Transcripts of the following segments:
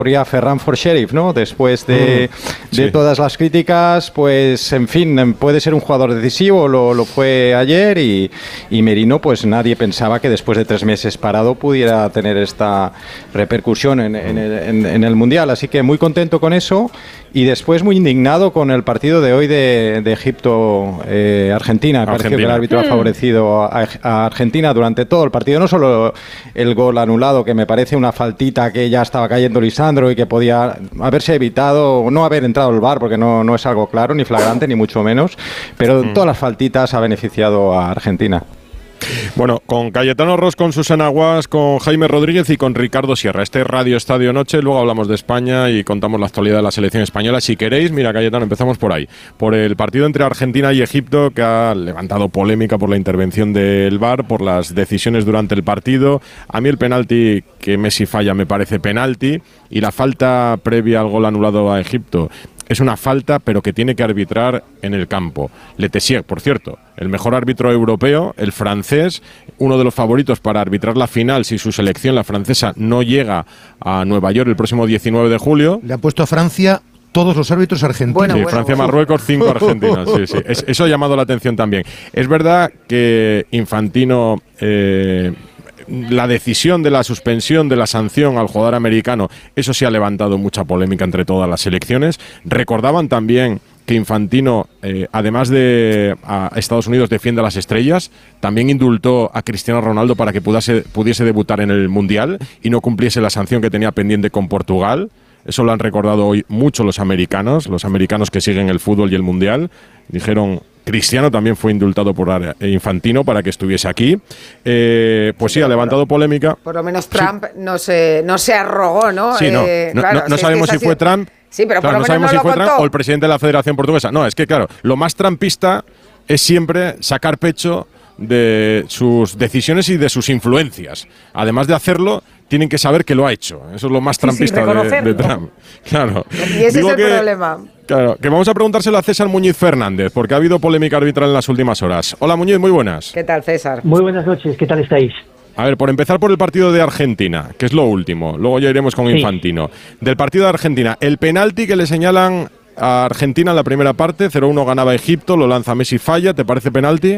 Ferran Forsherif, ¿no? Después de todas las críticas, pues en fin, puede ser un jugador decisivo, lo fue ayer y Merino, pues nadie pensaba que después de 3 meses parado pudiera tener esta repercusión en el Mundial, así que muy contento con eso y después muy indignado con el partido de hoy de Egipto-Argentina. Me pareció que el árbitro ha favorecido a Argentina durante todo el partido, no solo el gol anulado, que me parece una faltita que ya estaba cayendo Lisandro y que podía haberse evitado, no haber entrado el VAR, porque no es algo claro, ni flagrante, ni mucho menos, pero todas las faltitas ha beneficiado a Argentina. Bueno, con Cayetano Ros, con Susana Guas, con Jaime Rodríguez y con Ricardo Sierra. Este es Radio Estadio Noche, luego hablamos de España y contamos la actualidad de la selección española. Si queréis, mira, Cayetano, empezamos por ahí. Por el partido entre Argentina y Egipto, que ha levantado polémica por la intervención del VAR, por las decisiones durante el partido. A mí el penalti que Messi falla me parece penalti, y la falta previa al gol anulado a Egipto es una falta, pero que tiene que arbitrar en el campo. Le Tessier, por cierto, el mejor árbitro europeo, el francés, uno de los favoritos para arbitrar la final si su selección, la francesa, no llega a Nueva York el próximo 19 de julio. Le ha puesto a Francia todos los árbitros argentinos. Sí, Francia-Marruecos, 5 Argentina. Sí. Eso ha llamado la atención también. Es verdad que Infantino... la decisión de la suspensión de la sanción al jugador americano, eso sí ha levantado mucha polémica entre todas las selecciones. Recordaban también que Infantino, además de a Estados Unidos defiende a las estrellas, también indultó a Cristiano Ronaldo para que pudiese debutar en el Mundial y no cumpliese la sanción que tenía pendiente con Portugal. Eso lo han recordado hoy mucho los americanos que siguen el fútbol y el Mundial. Dijeron... Cristiano también fue indultado por Infantino para que estuviese aquí. Pues sí, ha levantado polémica. Por lo menos Trump no se arrogó, ¿no? Sí, no sabemos si fue Trump. Sí, pero claro, por lo menos no sabemos si fue Trump o el presidente de la Federación Portuguesa. No, es que claro, lo más trumpista es siempre sacar pecho de sus decisiones y de sus influencias. Además de hacerlo, tienen que saber que lo ha hecho. Eso es lo más trumpista de Trump. Claro. Y ese es el problema. Claro, que vamos a preguntárselo a César Muñiz Fernández, porque ha habido polémica arbitral en las últimas horas. Hola Muñiz, muy buenas. ¿Qué tal, César? Muy buenas noches, ¿qué tal estáis? A ver, por empezar por el partido de Argentina, que es lo último, luego ya iremos con Infantino. Del partido de Argentina, el penalti que le señalan a Argentina en la primera parte, 0-1 ganaba Egipto, lo lanza Messi, falla, ¿te parece penalti?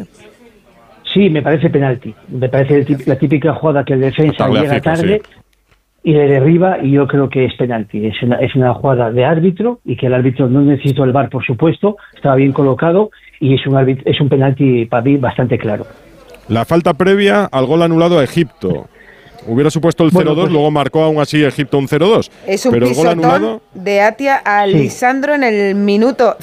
Sí, me parece penalti. Me parece la típica jugada que el defensa llega tarde y le derriba, y yo creo que es penalti. Es una jugada de árbitro, y que el árbitro no necesitó el VAR, por supuesto, estaba bien colocado, y es un penalti para mí bastante claro. La falta previa al gol anulado a Egipto. Hubiera supuesto el 0-2, pues, luego marcó aún así Egipto un 0-2. Es un pero pisotón el gol anulado de Atia a Lisandro en el minuto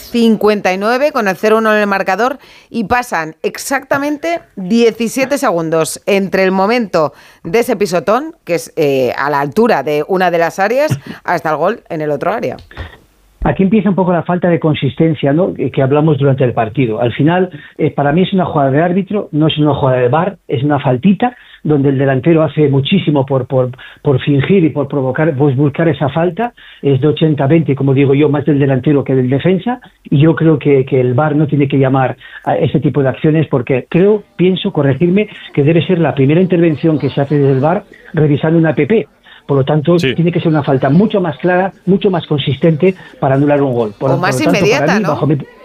59 con el 0-1 en el marcador, y pasan exactamente 17 segundos entre el momento de ese pisotón, que es a la altura de una de las áreas, hasta el gol en el otro área. Aquí empieza un poco la falta de consistencia, ¿no?, que hablamos durante el partido. Al final, para mí es una jugada de árbitro, no es una jugada de VAR, es una faltita donde el delantero hace muchísimo por fingir y por provocar, pues buscar esa falta. Es de 80-20, como digo yo, más del delantero que del defensa, y yo creo que el VAR no tiene que llamar a ese tipo de acciones, porque pienso, corregirme, que debe ser la primera intervención que se hace desde el VAR revisando una APP. Por lo tanto, tiene que ser una falta mucho más clara, mucho más consistente para anular un gol. O más inmediata, ¿no?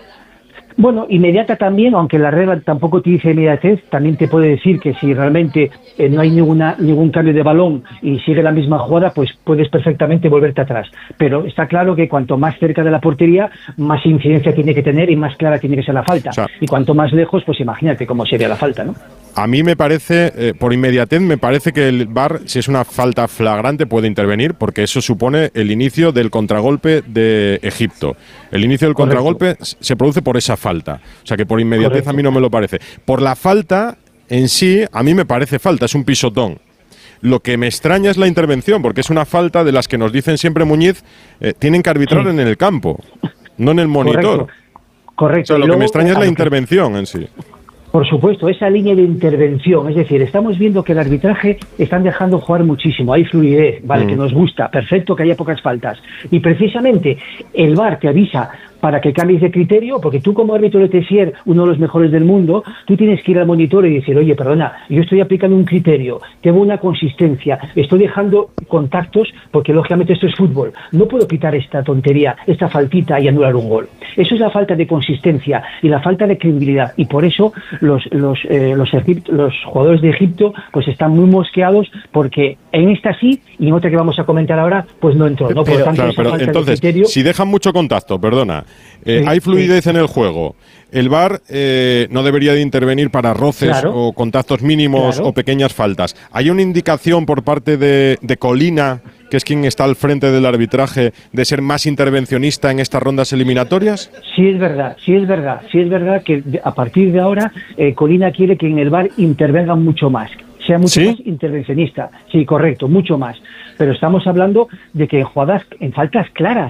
Bueno, inmediata también, aunque la regla tampoco te dice inmediatez, también te puede decir que si realmente no hay ningún cambio de balón y sigue la misma jugada, pues puedes perfectamente volverte atrás. Pero está claro que cuanto más cerca de la portería, más incidencia tiene que tener y más clara tiene que ser la falta. O sea, y cuanto más lejos, pues imagínate cómo sería la falta, ¿no? A mí me parece, por inmediatez, me parece que el VAR, si es una falta flagrante, puede intervenir, porque eso supone el inicio del contragolpe de Egipto. El inicio del contragolpe se produce por esa falta. O sea que por inmediatez a mí no me lo parece. Por la falta en sí, a mí me parece falta, es un pisotón. Lo que me extraña es la intervención, porque es una falta de las que nos dicen siempre Muñiz, tienen que arbitrar en el campo, no en el monitor. Correcto. O sea, lo que me extraña es la intervención en sí. Por supuesto, esa línea de intervención, es decir, estamos viendo que el arbitraje están dejando jugar muchísimo, hay fluidez, vale, que nos gusta, perfecto que haya pocas faltas, y precisamente el VAR te avisa para que cambies de criterio, porque tú como árbitro de Tessier, uno de los mejores del mundo, tú tienes que ir al monitor y decir, oye, perdona, yo estoy aplicando un criterio, tengo una consistencia, estoy dejando contactos, porque lógicamente esto es fútbol, no puedo quitar esta tontería, esta faltita y anular un gol. Eso es la falta de consistencia y la falta de credibilidad, y por eso los jugadores de Egipto pues están muy mosqueados, porque en esta sí, y en otra que vamos a comentar ahora, pues no entró, ¿no? Por lo tanto, claro, pero entonces, de criterio, si dejan mucho contacto, hay fluidez en el juego, el VAR no debería de intervenir para roces o contactos mínimos o pequeñas faltas. ¿Hay una indicación por parte de Colina, que es quien está al frente del arbitraje, de ser más intervencionista en estas rondas eliminatorias? Sí es verdad que a partir de ahora Colina quiere que en el VAR intervengan mucho más, sea mucho más intervencionista. Sí, correcto, mucho más. Pero estamos hablando de que en faltas claras,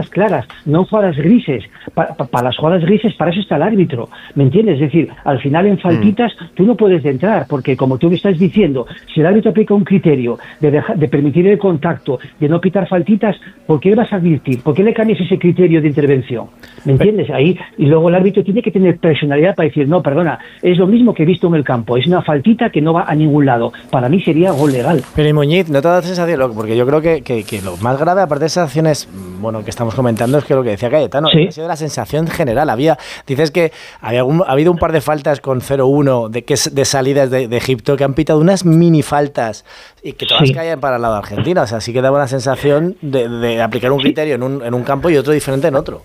no en jugadas grises. Para las jugadas grises, para eso está el árbitro, ¿me entiendes? Es decir, al final en faltitas tú no puedes entrar, porque como tú me estás diciendo, si el árbitro aplica un criterio de permitir el contacto, de no pitar faltitas, ¿por qué le vas a advertir? ¿Por qué le cambias ese criterio de intervención? ¿Me entiendes? Ahí, y luego el árbitro tiene que tener personalidad para decir, no, perdona, es lo mismo que he visto en el campo, es una faltita que no va a ningún lado. Para mí sería gol legal. Pero y Muñiz, ¿no te da la sensación? Porque yo creo que lo más grave, aparte de esas acciones, que estamos comentando, es que lo que decía Cayetano, ha sido la sensación general. Dices que ha habido un par de faltas con 0-1 de salidas de Egipto, que han pitado unas mini faltas y que todas caían para el lado de Argentina. O sea, sí que daba una sensación de aplicar un criterio en un campo y otro diferente en otro.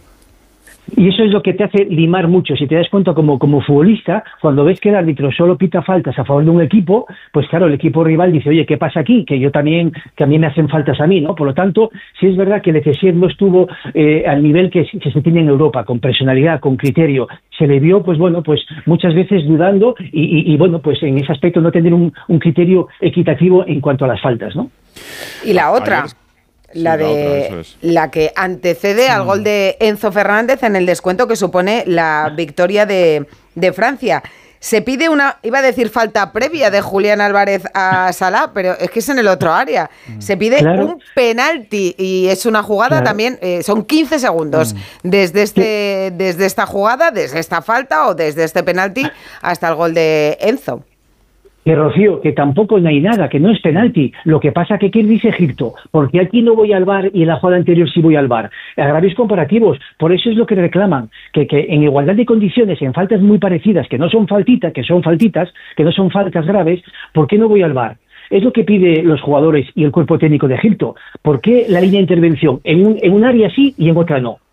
Y eso es lo que te hace limar mucho. Si te das cuenta como futbolista, cuando ves que el árbitro solo pita faltas a favor de un equipo, pues claro, el equipo rival dice, oye, ¿qué pasa aquí? Que a mí me hacen faltas a mí, ¿no? Por lo tanto, sí es verdad que el Tessier no estuvo al nivel que se tiene en Europa, con personalidad, con criterio. Se le vio, pues muchas veces dudando y pues en ese aspecto no tener un criterio equitativo en cuanto a las faltas, ¿no? Y la otra... la que antecede al gol de Enzo Fernández en el descuento que supone la victoria de Francia. Se pide iba a decir falta previa de Julián Álvarez a Salah, pero es que es en el otro área. Se pide un penalti y es una jugada también, son 15 segundos desde esta jugada, desde esta falta o desde este penalti hasta el gol de Enzo. Que Rocío, que tampoco no hay nada, que no es penalti. Lo que pasa que ¿qué dice Egipto? Porque aquí no voy al VAR y en la jugada anterior sí voy al VAR. Agravios comparativos, por eso es lo que reclaman, que en igualdad de condiciones, en faltas muy parecidas, que no son faltitas, que no son faltas graves, ¿por qué no voy al VAR? Es lo que pide los jugadores y el cuerpo técnico de Egipto. ¿Por qué la línea de intervención en un área sí y en otra no?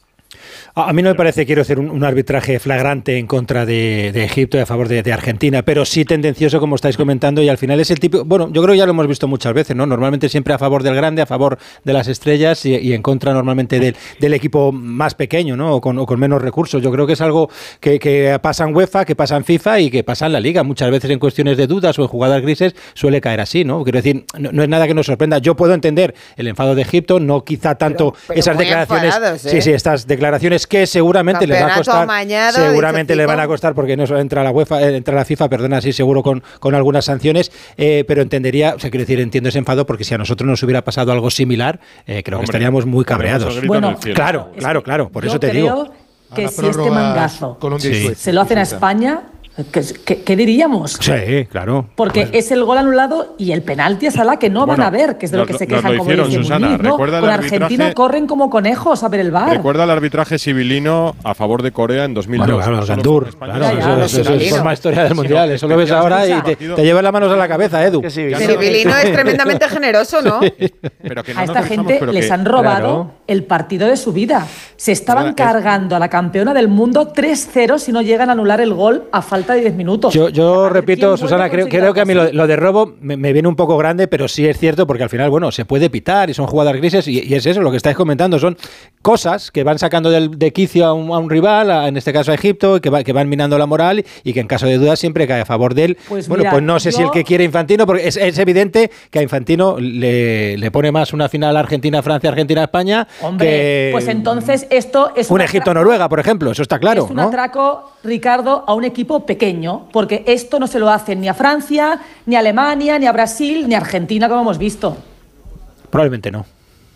A mí no me parece, quiero hacer un arbitraje flagrante en contra de Egipto y a favor de Argentina, pero sí tendencioso, como estáis comentando, y al final es el tipo... Bueno, yo creo que ya lo hemos visto muchas veces, ¿no? Normalmente siempre a favor del grande, a favor de las estrellas y en contra normalmente del equipo más pequeño, ¿no? O con menos recursos. Yo creo que es algo que pasa en UEFA, que pasa en FIFA y que pasa en la Liga. Muchas veces en cuestiones de dudas o en jugadas grises suele caer así, ¿no? Quiero decir, no es nada que nos sorprenda. Yo puedo entender el enfado de Egipto, no quizá tanto pero esas declaraciones... Enfadados, ¿eh? Sí, estas declaraciones que seguramente les va a costar, seguramente les van a costar porque no entra la FIFA, perdona, sí, seguro con algunas sanciones, pero entendería, o sea, quiero decir, entiendo ese enfado porque si a nosotros nos hubiera pasado algo similar, creo que estaríamos muy cabreados. Bueno, claro, por eso te digo. Que si este mangazo se lo hacen a España, ¿qué diríamos? Sí, claro. Porque es el gol anulado y el penalti a Salah que no van a ver, que es de lo que se quejan, como dice Susana, ¿no? Con Argentina corren como conejos a ver el VAR. Recuerda el arbitraje civilino a favor de Corea en 2002. Bueno, Gandur, eso es forma historia del Mundial. Eso lo ves ahora y te llevas las manos a la cabeza, Edu. Civilino es tremendamente generoso, ¿no? Pero que a esta gente les han robado el partido de su vida. Se estaban cargando a la campeona del mundo 3-0 si no llegan a anular el gol a falta de 10 minutos. Yo repito, Susana, creo que a mí lo de robo me viene un poco grande, pero sí es cierto porque al final, se puede pitar y son jugadas grises y es eso, lo que estáis comentando, son cosas que van sacando de quicio a un rival, en este caso a Egipto, que van minando la moral y que en caso de duda siempre cae a favor de él. Pues no sé si el que quiere Infantino, porque es evidente que a Infantino le pone más una final Argentina-Francia, Argentina-España. Hombre, pues entonces esto es un Egipto-Noruega, por ejemplo, eso está claro. Es un atraco, Ricardo, a un equipo pequeño, porque esto no se lo hacen ni a Francia, ni a Alemania, ni a Brasil, ni a Argentina, como hemos visto. Probablemente no.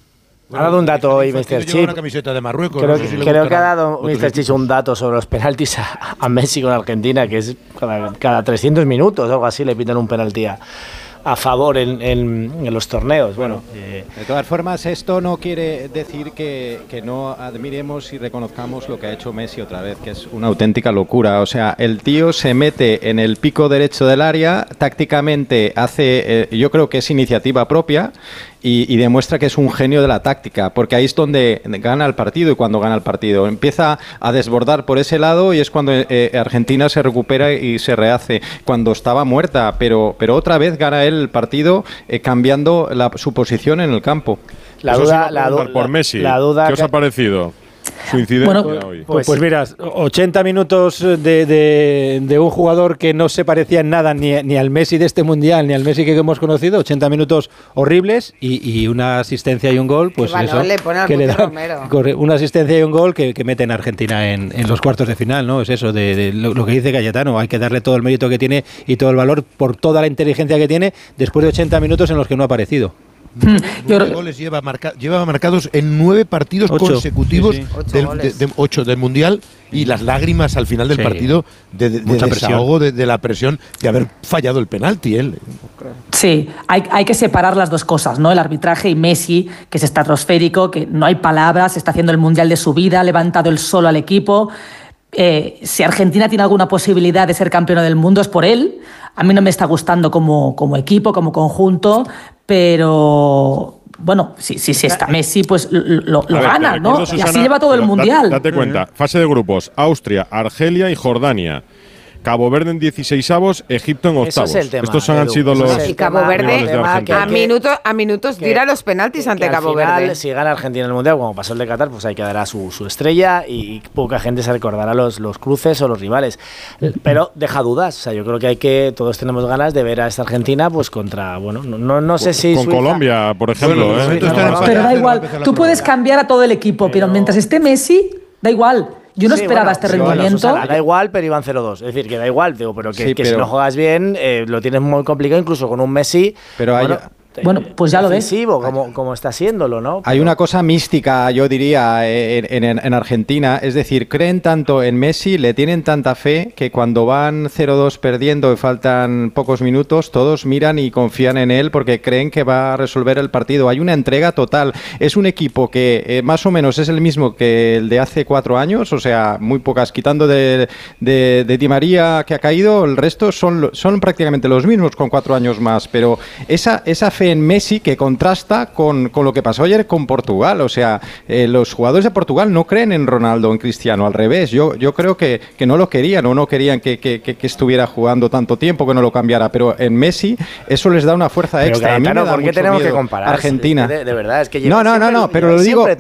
Ha dado un dato hoy, Mr. Chip. Una camiseta de Marruecos. Creo que ha dado Mr. Chip un dato sobre los penaltis a Messi con Argentina, que es cada 300 minutos o algo así le pitan un penalti a favor en los torneos. Bueno, de todas formas, esto no quiere decir que no admiremos y reconozcamos lo que ha hecho Messi otra vez, que es una auténtica locura. O sea, el tío se mete en el pico derecho del área, tácticamente hace, yo creo que es iniciativa propia, y demuestra que es un genio de la táctica, porque ahí es donde gana el partido, y cuando gana el partido empieza a desbordar por ese lado, y es cuando Argentina se recupera y se rehace, cuando estaba muerta, pero otra vez gana él el partido cambiando su posición en el campo. La duda por Messi. ¿Qué os ha parecido su incidencia hoy? Pues mira, 80 minutos de un jugador que no se parecía en nada ni al Messi de este Mundial, ni al Messi que hemos conocido, 80 minutos horribles y una asistencia y un gol, pues eso, que le da una asistencia y un gol que meten a Argentina en los cuartos de final, ¿no? Es eso, de lo que dice Cayetano, hay que darle todo el mérito que tiene y todo el valor por toda la inteligencia que tiene después de 80 minutos en los que no ha aparecido. 9 goles lleva marcados en 9 partidos consecutivos, sí. 8 del Mundial, y las lágrimas al final del partido de desahogo de la presión de haber fallado el penalti él. Sí, hay que separar las dos cosas, ¿no? El arbitraje y Messi, que es estratosférico, que no hay palabras, está haciendo el Mundial de su vida, ha levantado él solo al equipo. Si Argentina tiene alguna posibilidad de ser campeona del mundo es por él. A mí no me está gustando como equipo, como conjunto, pero bueno, si está Messi, pues lo gana, ¿no? Susana, y así lleva todo el Mundial. Date cuenta, fase de grupos, Austria, Argelia y Jordania. Cabo Verde en 16avos, Egipto en octavos. Ese es el tema, Estos han sido los. Y Cabo Verde a minutos tira los penaltis ante Cabo Verde. Si gana Argentina en el Mundial, como pasó el de Qatar, pues ahí quedará su estrella y poca gente se recordará los cruces o los rivales. Pero deja dudas. O sea, yo creo que todos tenemos ganas de ver a esta Argentina pues contra, bueno, no sé si con Suiza. Colombia, por ejemplo. Pero da igual. Tú puedes cambiar a todo el equipo, pero mientras esté Messi, da igual. Yo no esperaba este rendimiento. Susana, da igual, pero iban 0-2. Es decir, que da igual, digo, pero que si no juegas bien, lo tienes muy complicado, incluso con un Messi. Pero bueno, pues ya lo ves. Como está haciéndolo, ¿no? Hay una cosa mística, yo diría, en Argentina. Es decir, creen tanto en Messi, le tienen tanta fe, que cuando van 0-2 perdiendo y faltan pocos minutos, todos miran y confían en él porque creen que va a resolver el partido. Hay una entrega total. Es un equipo que más o menos es el mismo que el de hace 4 años, o sea, muy pocas, quitando de Di María, que ha caído, el resto son prácticamente los mismos con 4 años más. Pero esa fe en Messi que contrasta con lo que pasó ayer con Portugal. O sea, los jugadores de Portugal no creen en Ronaldo, en Cristiano, al revés. Yo creo que no lo querían o no querían que estuviera jugando tanto tiempo, que no lo cambiara, pero en Messi eso les da una fuerza extra. A mí me da ¿por qué tenemos que comparar? Argentina. De verdad, es que no, pero lo digo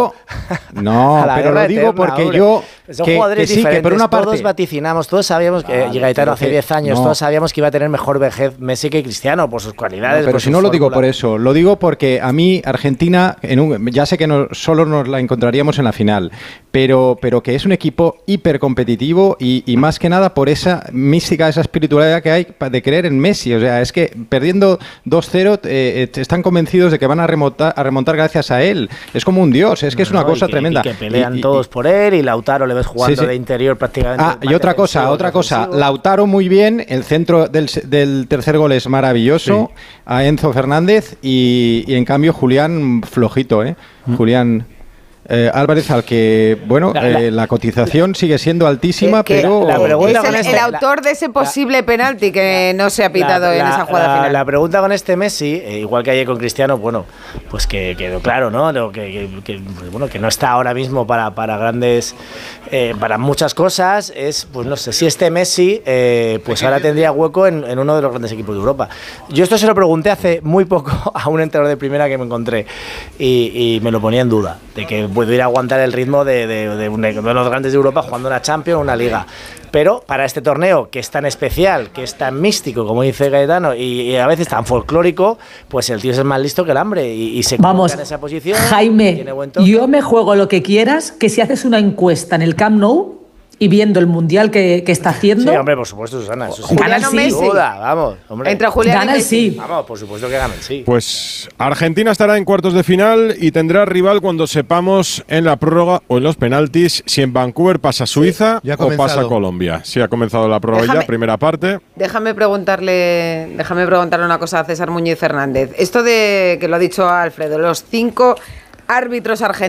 porque yo son jugadores diferentes, que por una parte todos vaticinamos, todos sabíamos que Gaetano hace 10 años, todos sabíamos que iba a tener mejor vejez Messi que Cristiano por sus cualidades. Pero si no lo digo por eso, lo digo porque a mí Argentina, ya sé que solo nos la encontraríamos en la final, pero que es un equipo hiper competitivo y más que nada por esa mística, esa espiritualidad que hay de creer en Messi. O sea, es que perdiendo 2-0 están convencidos de que van a remontar gracias a él. Es como un dios, es que es una cosa tremenda. Y que pelean todos por él, y Lautaro le ves jugando de interior prácticamente. Y otra cosa, Lautaro muy bien, el centro del tercer gol es maravilloso, a Enzo Fernández, y en cambio Julián flojito, Julián Álvarez, al que, bueno, la cotización sigue siendo altísima, pero... Es el autor de ese posible penalti que no se ha pitado en esa jugada final. La pregunta con este Messi, igual que ayer con Cristiano, bueno, pues que quedó claro, ¿no? Que no está ahora mismo para grandes... para muchas cosas, pues no sé, si este Messi pues ahora tendría hueco en uno de los grandes equipos de Europa. Yo esto se lo pregunté hace muy poco a un entrenador de primera que me encontré y me lo ponía en duda, de que pudiera aguantar el ritmo de uno de los grandes de Europa jugando una Champions o una Liga. Pero para este torneo, que es tan especial, que es tan místico, como dice Gaetano, y a veces tan folclórico, pues el tío es más listo que el hambre y se coloca en esa posición. Jaime, yo me juego lo que quieras, que si haces una encuesta en el Camp Nou y viendo el mundial que está haciendo. Sí, hombre, por supuesto, Susana. Eso sí. Gana el sí. Duda, vamos, hombre. Entre Julián gana y el Messi. sí. Vamos, por supuesto que gana el sí. Pues Argentina estará en cuartos de final y tendrá rival cuando sepamos en la prórroga o en los penaltis si en Vancouver pasa Suiza o pasa Colombia. Sí, ha comenzado la prórroga ya, primera parte. Déjame preguntarle una cosa a César Muñiz Fernández. Esto de que lo ha dicho Alfredo, los 5 árbitros argentinos